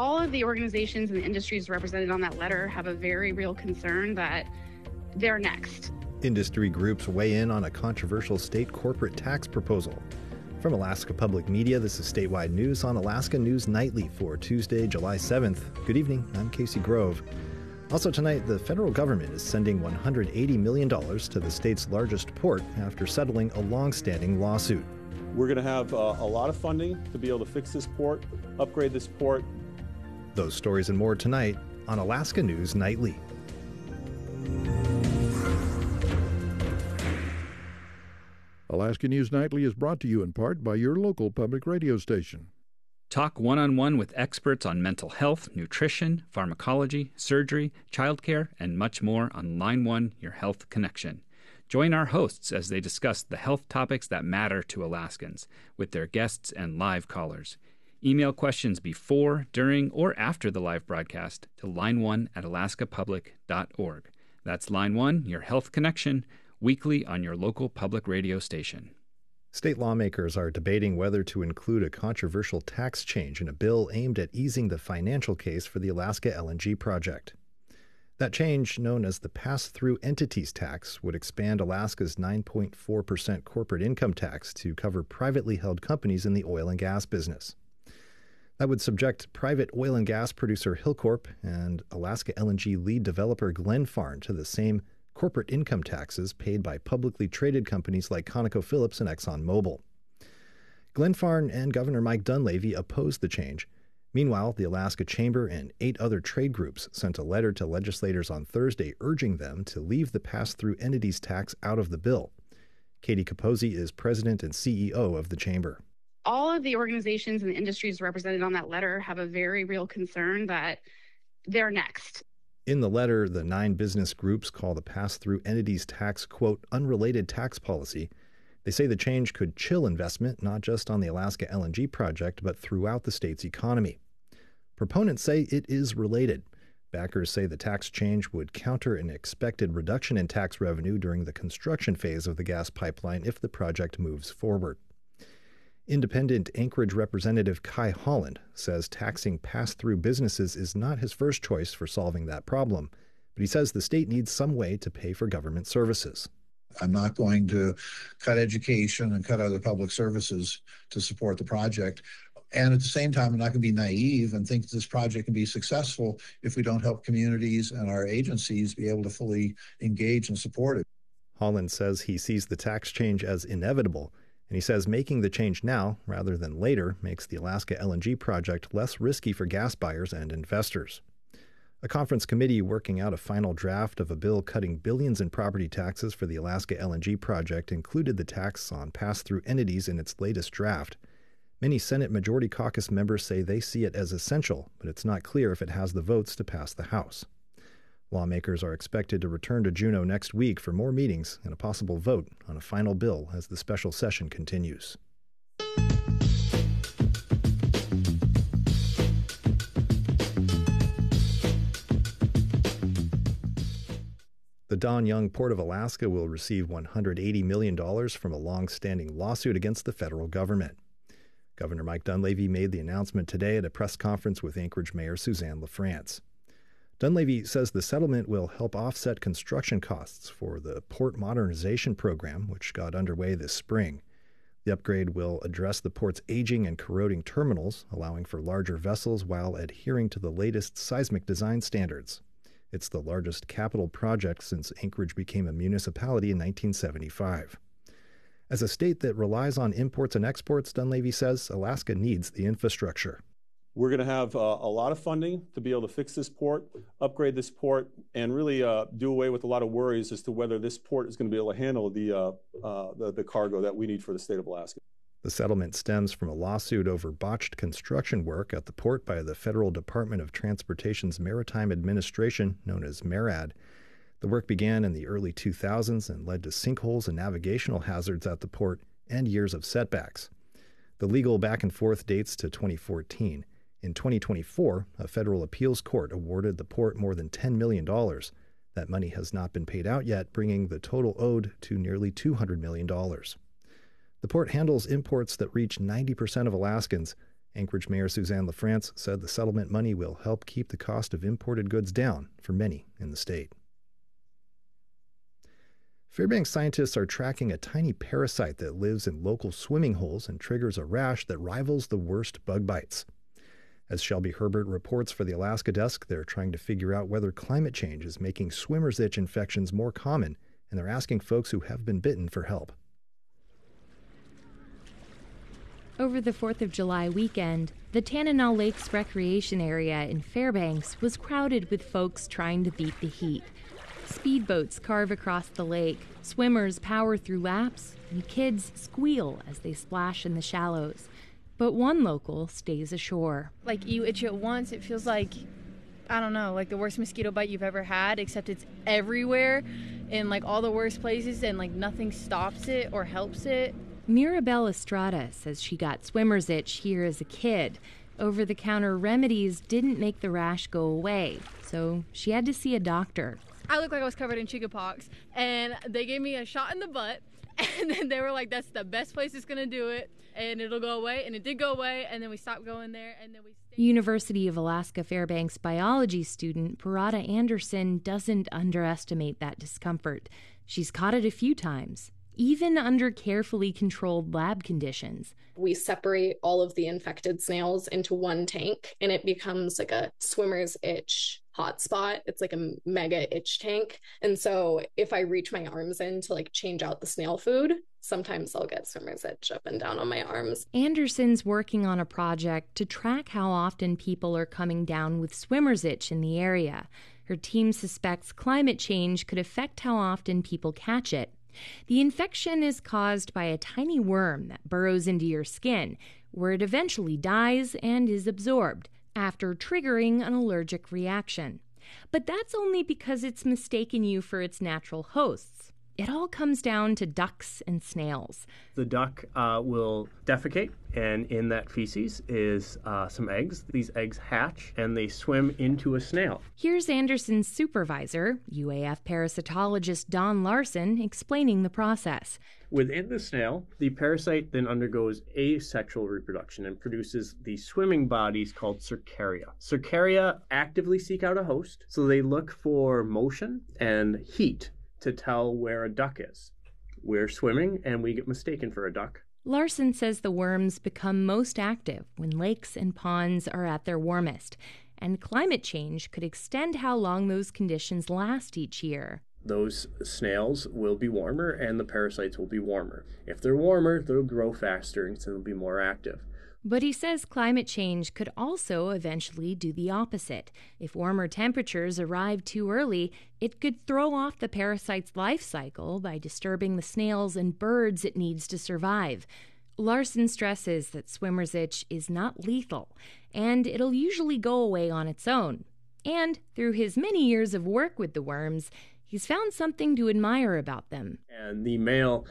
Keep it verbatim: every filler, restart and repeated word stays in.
all of the organizations and the industries represented on that letter have a very real concern that they're next. Industry groups weigh in on a controversial state corporate tax proposal. From Alaska Public Media, this is Statewide News on Alaska News Nightly for Tuesday, July seventh. Good evening, I'm Casey Grove. Also tonight, the federal government is sending one hundred eighty million dollars to the state's largest port after settling a long-standing lawsuit. We're going to have uh, a lot of funding to be able to fix this port, upgrade this port. Those stories and more tonight on Alaska News Nightly. Alaska News Nightly is brought to you in part by your local public radio station. Talk one-on-one with experts on mental health, nutrition, pharmacology, surgery, childcare, and much more on Line One, Your Health Connection. Join our hosts as they discuss the health topics that matter to Alaskans with their guests and live callers. Email questions before, during, or after the live broadcast to line one at alaska public dot org. That's Line One, Your Health Connection, weekly on your local public radio station. State lawmakers are debating whether to include a controversial tax change in a bill aimed at easing the financial case for the Alaska L N G project. That change, known as the Pass-Through Entities Tax, would expand Alaska's nine point four percent corporate income tax to cover privately held companies in the oil and gas business. That would subject private oil and gas producer Hilcorp and Alaska L N G lead developer Glenfarne to the same corporate income taxes paid by publicly traded companies like ConocoPhillips and ExxonMobil. Glenfarne and Governor Mike Dunleavy opposed the change. Meanwhile, the Alaska Chamber and eight other trade groups sent a letter to legislators on Thursday urging them to leave the pass-through entities tax out of the bill. Katie Capozzi is president and C E O of the Chamber. All of the organizations and the industries represented on that letter have a very real concern that they're next. In the letter, the nine business groups call the pass-through entities tax, quote, unrelated tax policy. They say the change could chill investment, not just on the Alaska L N G project, but throughout the state's economy. Proponents say it is related. Backers say the tax change would counter an expected reduction in tax revenue during the construction phase of the gas pipeline if the project moves forward. Independent Anchorage Representative Kai Holland says taxing pass-through businesses is not his first choice for solving that problem, but he says the state needs some way to pay for government services. I'm not going to cut education and cut other public services to support the project. And at the same time, I'm not going to be naive and think this project can be successful if we don't help communities and our agencies be able to fully engage and support it. Holland says he sees the tax change as inevitable, and he says making the change now, rather than later, makes the Alaska L N G project less risky for gas buyers and investors. A conference committee working out a final draft of a bill cutting billions in property taxes for the Alaska L N G project included the tax on pass-through entities in its latest draft. Many Senate Majority Caucus members say they see it as essential, but it's not clear if it has the votes to pass the House. Lawmakers are expected to return to Juneau next week for more meetings and a possible vote on a final bill as the special session continues. The Don Young Port of Alaska will receive one hundred eighty million dollars from a long-standing lawsuit against the federal government. Governor Mike Dunleavy made the announcement today at a press conference with Anchorage Mayor Suzanne LaFrance. Dunleavy says the settlement will help offset construction costs for the port modernization program, which got underway this spring. The upgrade will address the port's aging and corroding terminals, allowing for larger vessels while adhering to the latest seismic design standards. It's the largest capital project since Anchorage became a municipality in nineteen seventy-five. As a state that relies on imports and exports, Dunleavy says Alaska needs the infrastructure. We're going to have uh, a lot of funding to be able to fix this port, upgrade this port, and really uh, do away with a lot of worries as to whether this port is going to be able to handle the, uh, uh, the, the cargo that we need for the state of Alaska. The settlement stems from a lawsuit over botched construction work at the port by the Federal Department of Transportation's Maritime Administration, known as MARAD. The work began in the early two thousands and led to sinkholes and navigational hazards at the port and years of setbacks. The legal back and forth dates to twenty fourteen. In twenty twenty-four, a federal appeals court awarded the port more than ten million dollars. That money has not been paid out yet, bringing the total owed to nearly two hundred million dollars. The port handles imports that reach ninety percent of Alaskans. Anchorage Mayor Suzanne LaFrance said the settlement money will help keep the cost of imported goods down for many in the state. Fairbanks scientists are tracking a tiny parasite that lives in local swimming holes and triggers a rash that rivals the worst bug bites. As Shelby Herbert reports for the Alaska Desk, they're trying to figure out whether climate change is making swimmer's itch infections more common, and they're asking folks who have been bitten for help. Over the fourth of July weekend, the Tanana Lakes Recreation Area in Fairbanks was crowded with folks trying to beat the heat. Speedboats carve across the lake, swimmers power through laps, and kids squeal as they splash in the shallows. But one local stays ashore. Like, you itch it once, it feels like, I don't know, like the worst mosquito bite you've ever had, except it's everywhere in like all the worst places, and like nothing stops it or helps it. Mirabelle Estrada says she got swimmer's itch here as a kid. Over-the-counter remedies didn't make the rash go away, so she had to see a doctor. I looked like I was covered in chickenpox, and they gave me a shot in the butt, and then they were like, that's the best place it's going to do it, and it'll go away, and it did go away, and then we stopped going there, and then we stayed. University of Alaska Fairbanks biology student Parada Anderson doesn't underestimate that discomfort. She's caught it a few times, even under carefully controlled lab conditions. We separate all of the infected snails into one tank, and it becomes like a swimmer's itch hotspot. It's like a mega itch tank. And so if I reach my arms in to like change out the snail food, sometimes I'll get swimmer's itch up and down on my arms. Anderson's working on a project to track how often people are coming down with swimmer's itch in the area. Her team suspects climate change could affect how often people catch it. The infection is caused by a tiny worm that burrows into your skin, where it eventually dies and is absorbed after triggering an allergic reaction. But that's only because it's mistaken you for its natural hosts. It all comes down to ducks and snails. The duck uh, will defecate, and in that feces is uh, some eggs. These eggs hatch, and they swim into a snail. Here's Anderson's supervisor, U A F parasitologist Don Larson, explaining the process. Within the snail, the parasite then undergoes asexual reproduction and produces the swimming bodies called cercaria. Cercaria actively seek out a host, so they look for motion and heat to tell where a duck is. We're swimming, and we get mistaken for a duck. Larson says the worms become most active when lakes and ponds are at their warmest, and climate change could extend how long those conditions last each year. Those snails will be warmer, and the parasites will be warmer. If they're warmer, they'll grow faster, and so they'll be more active. But he says climate change could also eventually do the opposite. If warmer temperatures arrive too early, it could throw off the parasite's life cycle by disturbing the snails and birds it needs to survive. Larson stresses that swimmer's itch is not lethal, and it'll usually go away on its own. And through his many years of work with the worms, he's found something to admire about them. And the male